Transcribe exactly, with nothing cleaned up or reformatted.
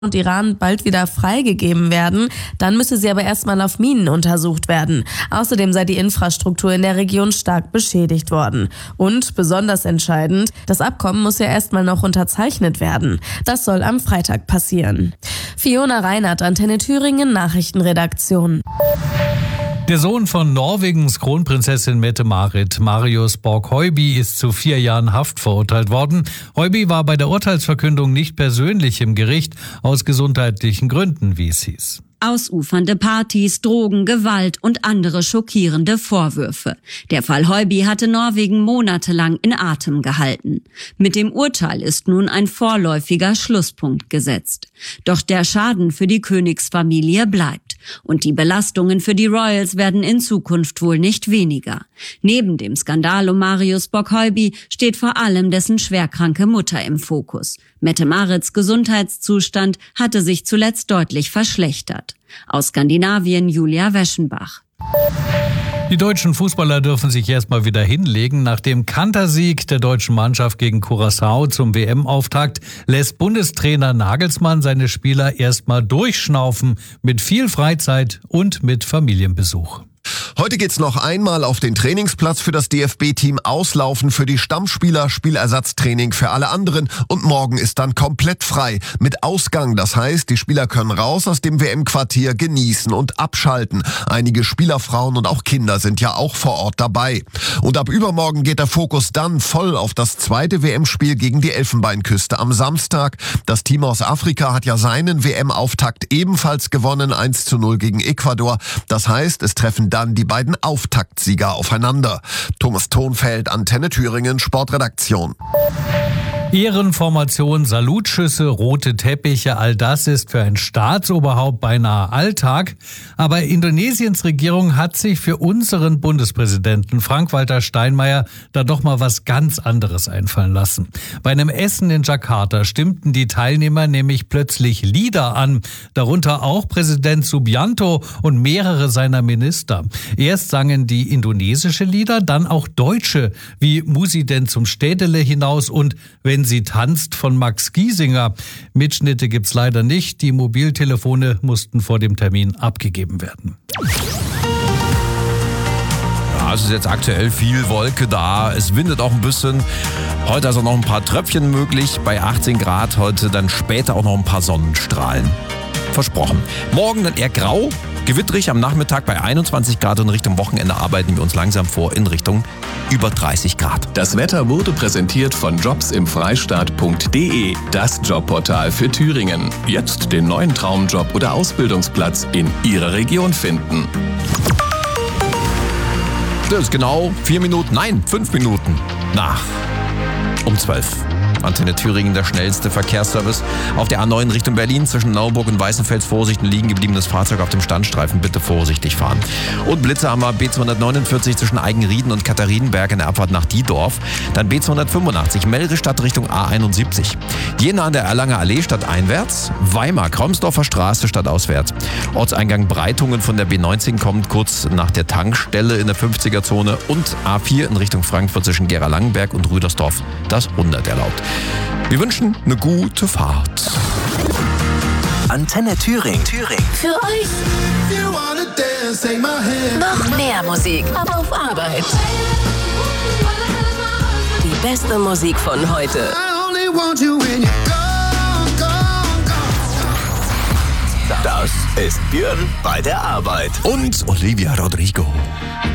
und Iran bald wieder freigegeben werden, dann müsse sie aber erstmal auf Minen untersucht werden. Außerdem sei die Infrastruktur in der Region stark beschädigt worden. Und besonders entscheidend, das Abkommen muss ja erstmal noch unterzeichnet werden. Das soll am Freitag passieren. Fiona Reinhardt, Antenne Thüringen, Nachrichtenredaktion. Der Sohn von Norwegens Kronprinzessin Mette-Marit, Marius Borg-Høiby, ist zu vier Jahren Haft verurteilt worden. Høiby war bei der Urteilsverkündung nicht persönlich im Gericht, aus gesundheitlichen Gründen, wie es hieß. Ausufernde Partys, Drogen, Gewalt und andere schockierende Vorwürfe. Der Fall Høiby hatte Norwegen monatelang in Atem gehalten. Mit dem Urteil ist nun ein vorläufiger Schlusspunkt gesetzt. Doch der Schaden für die Königsfamilie bleibt. Und die Belastungen für die Royals werden in Zukunft wohl nicht weniger. Neben dem Skandal um Marius Borg-Høiby steht vor allem dessen schwerkranke Mutter im Fokus. Mette-Marits Gesundheitszustand hatte sich zuletzt deutlich verschlechtert. Aus Skandinavien Julia Weschenbach. Die deutschen Fußballer dürfen sich erstmal wieder hinlegen. Nach dem Kantersieg der deutschen Mannschaft gegen Curaçao zum W M-Auftakt lässt Bundestrainer Nagelsmann seine Spieler erstmal durchschnaufen mit viel Freizeit und mit Familienbesuch. Heute geht's noch einmal auf den Trainingsplatz für das D F B-Team, auslaufen für die Stammspieler, Spielersatztraining für alle anderen und morgen ist dann komplett frei mit Ausgang. Das heißt, die Spieler können raus aus dem W M-Quartier, genießen und abschalten. Einige Spielerfrauen und auch Kinder sind ja auch vor Ort dabei. Und ab übermorgen geht der Fokus dann voll auf das zweite W M-Spiel gegen die Elfenbeinküste am Samstag. Das Team aus Afrika hat ja seinen W M-Auftakt ebenfalls gewonnen, eins zu null gegen Ecuador. Das heißt, es treffen dann die beiden Auftaktsieger aufeinander. Thomas Thonfeld, Antenne Thüringen, Sportredaktion. Ehrenformation, Salutschüsse, rote Teppiche, all das ist für ein Staatsoberhaupt beinahe Alltag. Aber Indonesiens Regierung hat sich für unseren Bundespräsidenten Frank-Walter Steinmeier da doch mal was ganz anderes einfallen lassen. Bei einem Essen in Jakarta stimmten die Teilnehmer nämlich plötzlich Lieder an, darunter auch Präsident Subianto und mehrere seiner Minister. Erst sangen die indonesische Lieder, dann auch deutsche, wie Musi denn zum Städtele hinaus und Wenn sie tanzt von Max Giesinger. Mitschnitte gibt's leider nicht. Die Mobiltelefone mussten vor dem Termin abgegeben werden. Ja, es ist jetzt aktuell viel Wolke da. Es windet auch ein bisschen. Heute also noch ein paar Tröpfchen möglich. Bei achtzehn Grad heute dann später auch noch ein paar Sonnenstrahlen. Versprochen. Morgen dann eher grau, gewittrig am Nachmittag bei einundzwanzig Grad und Richtung Wochenende arbeiten wir uns langsam vor in Richtung über dreißig Grad. Das Wetter wurde präsentiert von jobs im freistaat punkt de, das Jobportal für Thüringen. Jetzt den neuen Traumjob oder Ausbildungsplatz in Ihrer Region finden. Das ist genau vier Minuten, nein, fünf Minuten nach um zwölf. Antenne Thüringen, der schnellste Verkehrsservice. Auf der A neun Richtung Berlin zwischen Nauburg und Weißenfels Vorsicht, ein liegen gebliebenes Fahrzeug auf dem Standstreifen. Bitte vorsichtig fahren. Und Blitze haben wir B zweihundertneunundvierzig zwischen Eigenrieden und Katharinenberg in der Abfahrt nach Diedorf. Dann B zweihundertfünfundachtzig Melrestadt Richtung A einundsiebzig. Jena an der Erlanger Allee stadteinwärts. Weimar Kromsdorfer Straße stadtauswärts. Ortseingang Breitungen von der B neunzehn kommt kurz nach der Tankstelle in der fünfziger-Zone. Und A vier in Richtung Frankfurt zwischen Gera-Langenberg und Rüdersdorf das hundert erlaubt. Wir wünschen eine gute Fahrt. Antenne Thüringen. Thüringen. Für euch. Noch mehr Musik. Aber auf Arbeit. Die beste Musik von heute. Das ist Björn bei der Arbeit. Und Olivia Rodrigo.